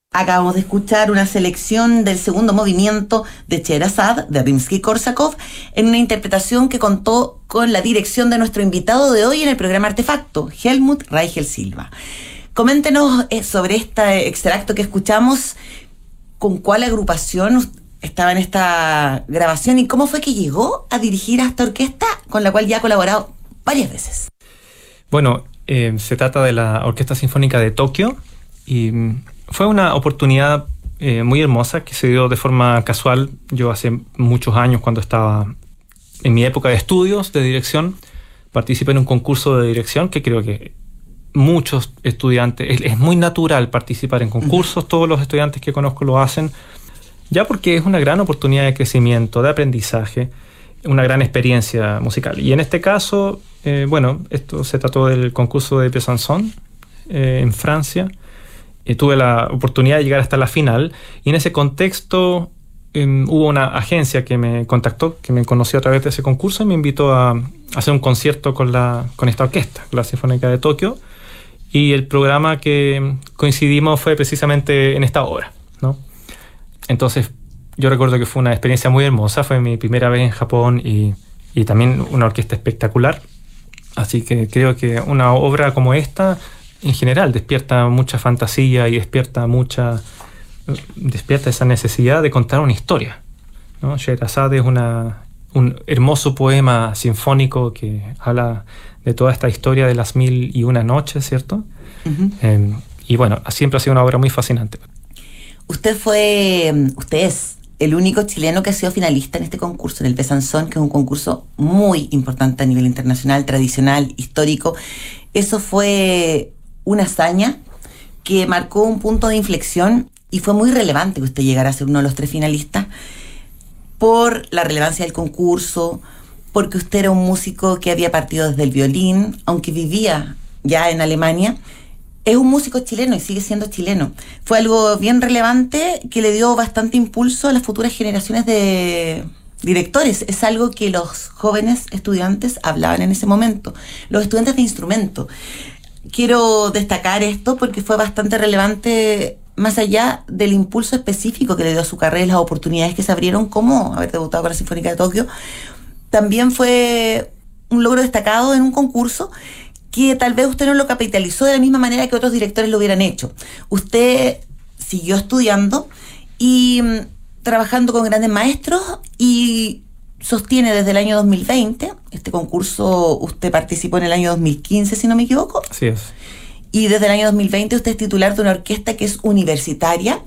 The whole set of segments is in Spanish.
Acabamos de escuchar una selección del segundo movimiento de Sherazad de Rimsky-Korsakov en una interpretación que contó con la dirección de nuestro invitado de hoy en el programa Artefacto, Helmut Reichel Silva. Coméntenos sobre este extracto que escuchamos, con cuál agrupación estaba en esta grabación y cómo fue que llegó a dirigir a esta orquesta con la cual ya ha colaborado varias veces. Bueno, se trata de la Orquesta Sinfónica de Tokio y fue una oportunidad muy hermosa que se dio de forma casual. Yo hace muchos años, cuando estaba en mi época de estudios de dirección, participé en un concurso de dirección que creo que muchos estudiantes, es muy natural participar en concursos, todos los estudiantes que conozco lo hacen, ya porque es una gran oportunidad de crecimiento, de aprendizaje, una gran experiencia musical. Y en este caso, esto se trató del concurso de Besançon en Francia. Tuve la oportunidad de llegar hasta la final y en ese contexto hubo una agencia que me contactó, que me conoció a través de ese concurso y me invitó a hacer un concierto con esta orquesta, la Sinfónica de Tokio, y el programa que coincidimos fue precisamente en esta obra, ¿no? Entonces yo recuerdo que fue una experiencia muy hermosa, fue mi primera vez en Japón y también una orquesta espectacular, así que creo que una obra como esta en general despierta mucha fantasía y despierta esa necesidad de contar una historia, ¿no? Sherazad es un hermoso poema sinfónico que habla de toda esta historia de las 1001 noches, ¿cierto? Uh-huh. Y bueno, siempre ha sido una obra muy fascinante. Usted es el único chileno que ha sido finalista en este concurso, en el Besançon, que es un concurso muy importante a nivel internacional, tradicional, histórico. Eso fue una hazaña que marcó un punto de inflexión y fue muy relevante que usted llegara a ser uno de los 3 finalistas por la relevancia del concurso, porque usted era un músico que había partido desde el violín, aunque vivía ya en Alemania. Es un músico chileno y sigue siendo chileno. Fue algo bien relevante que le dio bastante impulso a las futuras generaciones de directores. Es algo que los jóvenes estudiantes hablaban en ese momento, los estudiantes de instrumento. Quiero destacar esto porque fue bastante relevante, más allá del impulso específico que le dio a su carrera y las oportunidades que se abrieron, como haber debutado con la Sinfónica de Tokio. También fue un logro destacado en un concurso que tal vez usted no lo capitalizó de la misma manera que otros directores lo hubieran hecho. Usted siguió estudiando y trabajando con grandes maestros y sostiene desde el año 2020, este concurso usted participó en el año 2015, si no me equivoco. Así es. Y desde el año 2020 usted es titular de una orquesta que es universitaria.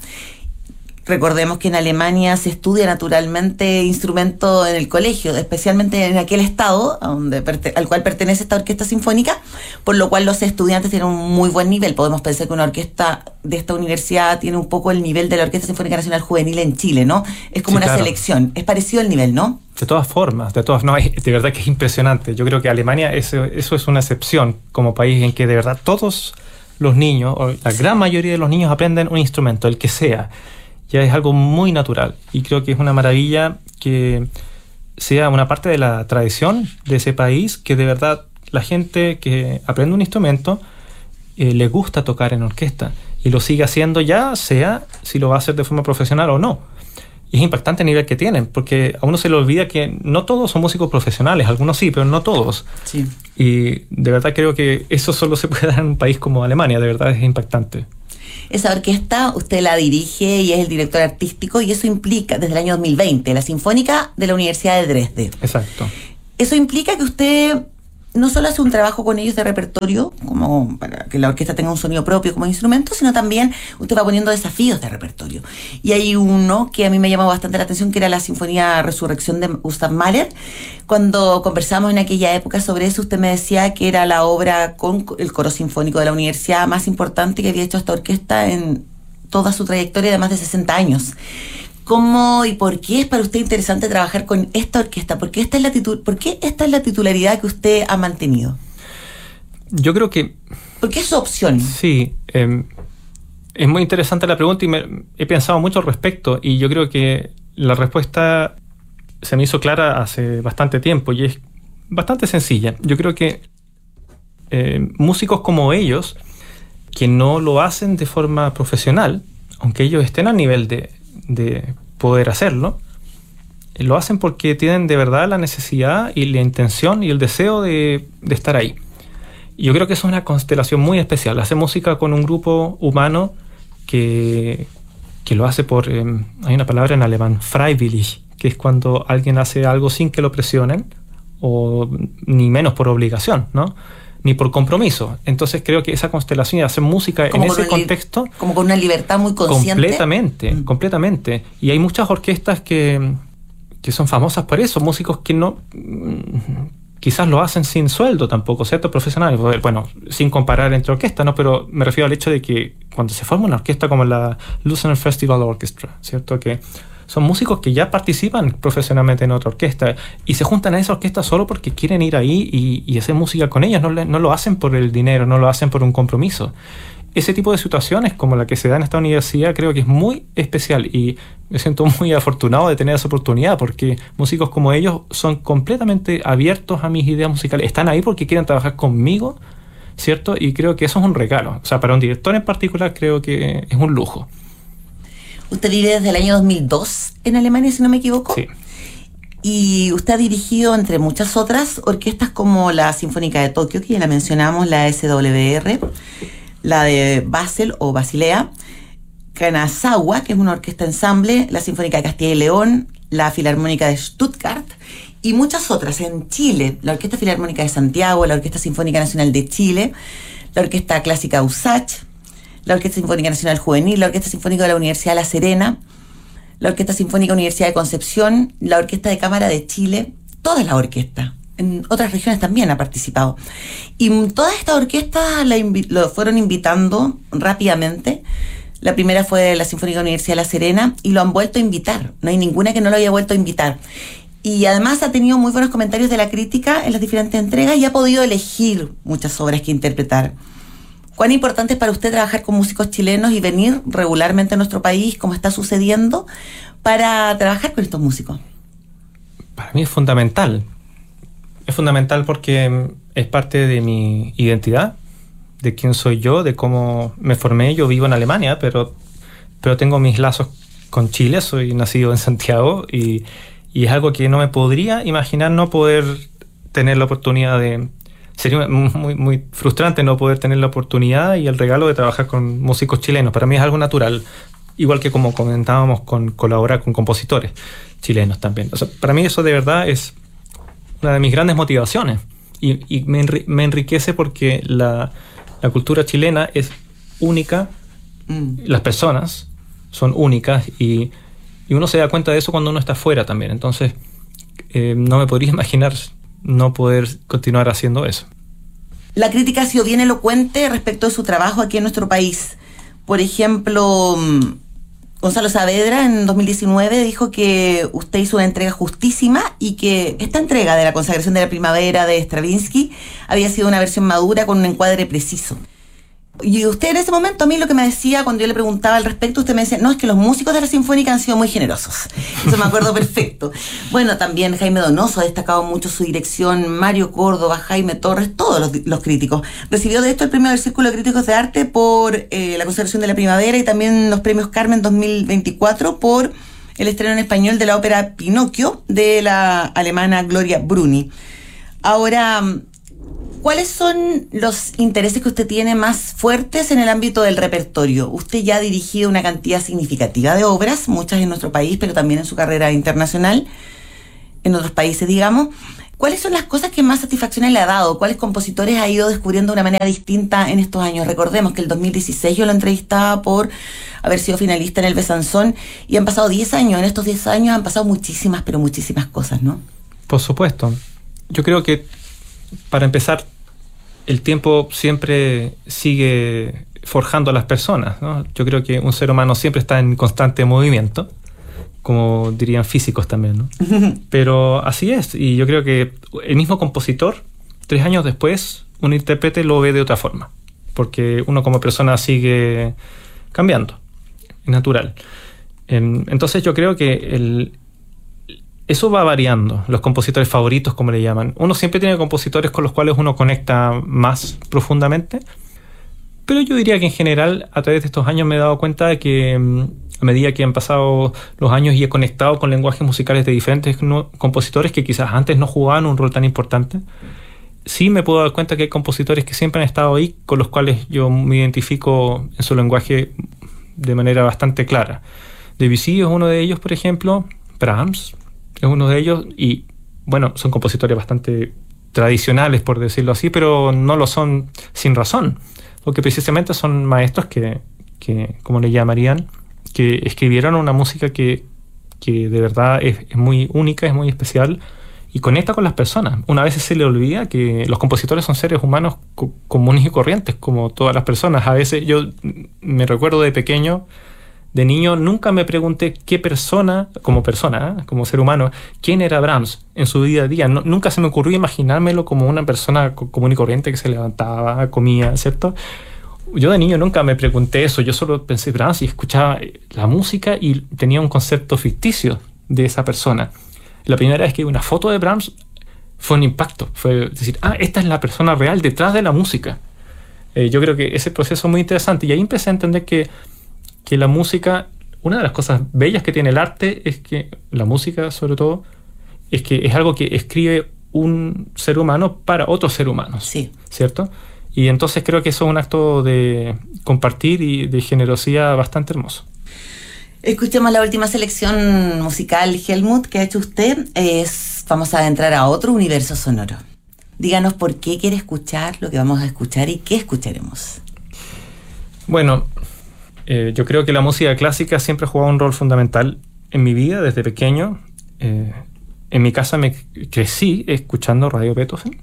Recordemos que en Alemania se estudia naturalmente instrumento en el colegio, especialmente en aquel estado al cual pertenece esta orquesta sinfónica, por lo cual los estudiantes tienen un muy buen nivel. Podemos pensar que una orquesta de esta universidad tiene un poco el nivel de la Orquesta Sinfónica Nacional Juvenil en Chile, ¿no? Es como una selección. Es parecido el nivel, ¿no? De todas formas, de verdad que es impresionante. Yo creo que Alemania, eso es una excepción como país en que de verdad todos los niños, o la gran mayoría de los niños, aprenden un instrumento, el que sea. Ya es algo muy natural y creo que es una maravilla que sea una parte de la tradición de ese país, que de verdad la gente que aprende un instrumento le gusta tocar en orquesta y lo sigue haciendo, ya sea si lo va a hacer de forma profesional o no. Y es impactante el nivel que tienen, porque a uno se le olvida que no todos son músicos profesionales, algunos sí, pero no todos. Sí. Y de verdad creo que eso solo se puede dar en un país como Alemania, de verdad es impactante. Esa orquesta usted la dirige y es el director artístico, y eso implica, desde el año 2020, la Sinfónica de la Universidad de Dresde. Exacto. Eso implica que usted no solo hace un trabajo con ellos de repertorio, como para que la orquesta tenga un sonido propio como instrumento, sino también usted va poniendo desafíos de repertorio. Y hay uno que a mí me llamó bastante la atención, que era la Sinfonía Resurrección de Gustav Mahler. Cuando conversamos en aquella época sobre eso, usted me decía que era la obra con el coro sinfónico de la universidad más importante que había hecho esta orquesta en toda su trayectoria de más de 60 años. ¿Cómo y por qué es para usted interesante trabajar con esta orquesta? ¿Por qué esta es la titularidad que usted ha mantenido? Yo creo que... ¿Por qué es su opción? Sí, es muy interesante la pregunta y he pensado mucho al respecto, y yo creo que la respuesta se me hizo clara hace bastante tiempo y es bastante sencilla. Yo creo que músicos como ellos, que no lo hacen de forma profesional, aunque ellos estén al nivel de poder hacerlo, lo hacen porque tienen de verdad la necesidad y la intención y el deseo de estar ahí. Y yo creo que eso es una constelación muy especial. Hacer música con un grupo humano que lo hace por... hay una palabra en alemán, freiwillig, que es cuando alguien hace algo sin que lo presionen, o ni menos por obligación, ¿no? Ni por compromiso. Entonces creo que esa constelación y hacer música en ese contexto... Como con una libertad muy consciente. Completamente. Y hay muchas orquestas que son famosas por eso, músicos que no... quizás lo hacen sin sueldo tampoco, ¿cierto? Profesionales. Bueno, sin comparar entre orquestas, ¿no? Pero me refiero al hecho de que cuando se forma una orquesta como la Lucerne Festival Orchestra, ¿cierto? Que son músicos que ya participan profesionalmente en otra orquesta y se juntan a esa orquesta solo porque quieren ir ahí y hacer música con ellas. No lo hacen por el dinero, no lo hacen por un compromiso. Ese tipo de situaciones como la que se da en esta universidad creo que es muy especial y me siento muy afortunado de tener esa oportunidad porque músicos como ellos son completamente abiertos a mis ideas musicales. Están ahí porque quieren trabajar conmigo, ¿cierto? Y creo que eso es un regalo. O sea, para un director en particular creo que es un lujo. Usted vive desde el año 2002 en Alemania, si no me equivoco. Sí. Y usted ha dirigido, entre muchas otras, orquestas como la Sinfónica de Tokio, que ya la mencionamos, la SWR, la de Basel o Basilea, Kanazawa, que es una orquesta ensamble, la Sinfónica de Castilla y León, la Filarmónica de Stuttgart y muchas otras. En Chile, la Orquesta Filarmónica de Santiago, la Orquesta Sinfónica Nacional de Chile, la Orquesta Clásica USACH, la Orquesta Sinfónica Nacional Juvenil, la Orquesta Sinfónica de la Universidad de La Serena, la Orquesta Sinfónica Universidad de Concepción, la Orquesta de Cámara de Chile, todas las orquestas. En otras regiones también ha participado. Y todas estas orquestas lo fueron invitando rápidamente. La primera fue la Sinfónica Universidad de La Serena y lo han vuelto a invitar. No hay ninguna que no lo haya vuelto a invitar. Y además ha tenido muy buenos comentarios de la crítica en las diferentes entregas y ha podido elegir muchas obras que interpretar. ¿Cuán importante es para usted trabajar con músicos chilenos y venir regularmente a nuestro país, como está sucediendo, para trabajar con estos músicos? Para mí es fundamental. Es fundamental porque es parte de mi identidad, de quién soy yo, de cómo me formé. Yo vivo en Alemania, pero tengo mis lazos con Chile. Soy nacido en Santiago y es algo que no me podría imaginar no poder tener la oportunidad de... Sería muy, muy frustrante no poder tener la oportunidad y el regalo de trabajar con músicos chilenos. Para mí es algo natural, igual que como comentábamos con colaborar con compositores chilenos también. O sea, para mí eso de verdad es una de mis grandes motivaciones y me enriquece porque la cultura chilena es única, las personas son únicas y uno se da cuenta de eso cuando uno está afuera también. Entonces no me podría imaginar no poder continuar haciendo eso. La crítica ha sido bien elocuente respecto de su trabajo aquí en nuestro país. Por ejemplo, Gonzalo Saavedra en 2019 dijo que usted hizo una entrega justísima y que esta entrega de la consagración de la primavera de Stravinsky había sido una versión madura con un encuadre preciso. Y usted en ese momento, a mí lo que me decía cuando yo le preguntaba al respecto, usted me decía, no, es que los músicos de la Sinfónica han sido muy generosos. Eso me acuerdo perfecto. Bueno, también Jaime Donoso ha destacado mucho su dirección, Mario Córdoba, Jaime Torres, todos los críticos. Recibió de esto el premio del Círculo de Críticos de Arte por la consagración de la primavera y también los premios Carmen 2024 por el estreno en español de la ópera Pinocchio de la alemana Gloria Bruni. Ahora, ¿cuáles son los intereses que usted tiene más fuertes en el ámbito del repertorio? Usted ya ha dirigido una cantidad significativa de obras, muchas en nuestro país, pero también en su carrera internacional, en otros países, digamos. ¿Cuáles son las cosas que más satisfacciones le ha dado? ¿Cuáles compositores ha ido descubriendo de una manera distinta en estos años? Recordemos que el 2016 yo lo entrevistaba por haber sido finalista en el Besanzón y han pasado 10 años. En estos 10 años han pasado muchísimas, pero muchísimas cosas, ¿no? Por supuesto. Yo creo que para empezar, el tiempo siempre sigue forjando a las personas, ¿no? Yo creo que un ser humano siempre está en constante movimiento, como dirían físicos también, ¿no? Pero así es, y yo creo que el mismo compositor, 3 años después, un intérprete lo ve de otra forma, porque uno como persona sigue cambiando, es natural. Entonces yo creo que eso va variando, los compositores favoritos, como le llaman. Uno siempre tiene compositores con los cuales uno conecta más profundamente, Pero yo diría que en general, a través de estos años me he dado cuenta de que a medida que han pasado los años y he conectado con lenguajes musicales de diferentes compositores que quizás antes no jugaban un rol tan importante, sí me puedo dar cuenta que hay compositores que siempre han estado ahí, con los cuales yo me identifico en su lenguaje de manera bastante clara. Debussy es uno de ellos, por ejemplo. Brahms es uno de ellos. Y, bueno, son compositores bastante tradicionales, por decirlo así, pero no lo son sin razón. Porque precisamente son maestros que como le llamarían, que escribieron una música que de verdad es muy única, es muy especial y conecta con las personas. Una vez se le olvida que los compositores son seres humanos comunes y corrientes, como todas las personas. A veces yo me recuerdo de pequeño, de niño, nunca me pregunté qué persona, como ser humano, quién era Brahms en su día a día. Nunca se me ocurrió imaginármelo como una persona común y corriente que se levantaba, comía, ¿cierto? Yo de niño nunca me pregunté eso. Yo solo pensé Brahms y escuchaba la música y tenía un concepto ficticio de esa persona. La primera vez que vi una foto de Brahms fue un impacto. Fue decir, esta es la persona real detrás de la música. Yo creo que ese proceso es muy interesante. Y ahí empecé a entender que la música, una de las cosas bellas que tiene el arte es que la música, sobre todo, es que es algo que escribe un ser humano para otro ser humano. Sí. ¿Cierto? Y entonces creo que eso es un acto de compartir y de generosidad bastante hermoso. Escuchemos la última selección musical, Helmut, que ha hecho usted. Vamos a entrar a otro universo sonoro. Díganos por qué quiere escuchar lo que vamos a escuchar y qué escucharemos. Bueno, yo creo que la música clásica siempre ha jugado un rol fundamental en mi vida desde pequeño. En mi casa me crecí escuchando Radio Beethoven.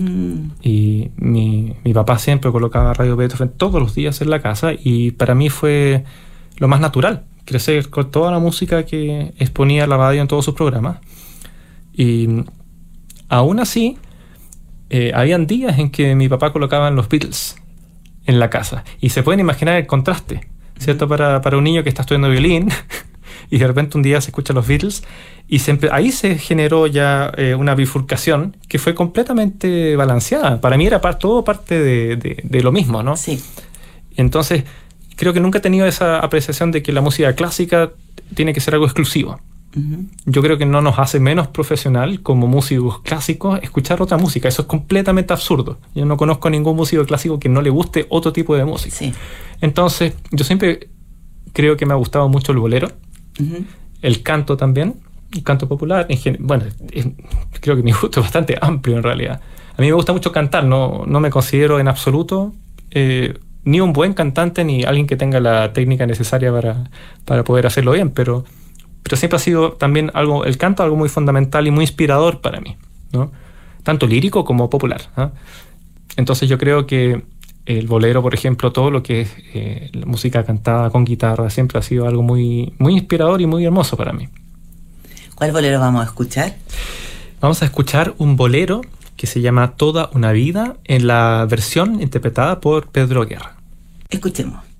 Y mi papá siempre colocaba Radio Beethoven todos los días en la casa y para mí fue lo más natural crecer con toda la música que exponía la radio en todos sus programas. Y aún así habían días en que mi papá colocaba los Beatles en la casa y se pueden imaginar el contraste, ¿cierto? Para un niño que está estudiando violín y de repente un día se escucha los Beatles y ahí se generó ya una bifurcación que fue completamente balanceada. Para mí era todo parte de lo mismo, ¿no? Sí. Entonces creo que nunca he tenido esa apreciación de que la música clásica tiene que ser algo exclusivo. Uh-huh. Yo creo que no nos hace menos profesional como músicos clásicos escuchar otra música. Eso es completamente absurdo. Yo no conozco a ningún músico clásico que no le guste otro tipo de música. Sí. Entonces yo siempre creo que me ha gustado mucho el bolero. Uh-huh. El canto también, el canto popular. Creo que mi gusto es bastante amplio en realidad. A mí me gusta mucho cantar, no me considero en absoluto ni un buen cantante ni alguien que tenga la técnica necesaria para poder hacerlo bien, pero siempre ha sido también el canto algo muy fundamental y muy inspirador para mí, ¿no? Tanto lírico como popular, ¿no? Entonces yo creo que el bolero, por ejemplo, todo lo que es la música cantada con guitarra siempre ha sido algo muy, muy inspirador y muy hermoso para mí. ¿Cuál bolero vamos a escuchar? Vamos a escuchar un bolero que se llama Toda una vida en la versión interpretada por Pedro Guerra. Escuchemos.